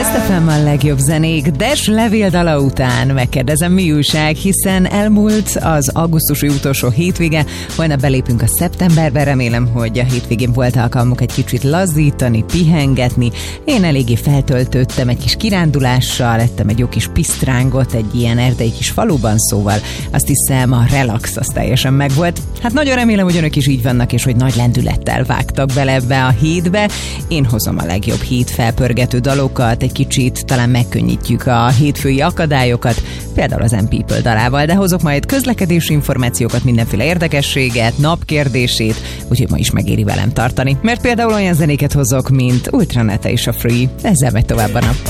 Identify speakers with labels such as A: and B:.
A: Best FM a legjobb zenék, Des levéldala után megkérdezem, mi újság, hiszen elmúlt az augusztusi utolsó hétvége, holnap belépünk a szeptemberbe, remélem, hogy a hétvégén volt alkalmuk egy kicsit lazítani, pihengetni. Én eléggé feltöltöttem egy kis kirándulással, ettem egy jó kis pisztrángot egy ilyen erdei kis faluban, szóval azt hiszem a relax az teljesen megvolt. Hát nagyon remélem, hogy önök is így vannak, és hogy nagy lendülettel vágtak bele ebbe a hétbe. Én hozom a legjobb hétfelpörgető dalokat, egy kicsit talán megkönnyítjük a hétfői akadályokat, például az M-People dalával, de hozok majd közlekedési információkat, mindenféle érdekességet, napkérdését, úgyhogy ma is megéri velem tartani, mert például olyan zenéket hozok, mint Ultranete és a Free. Ezzel megy tovább a nap.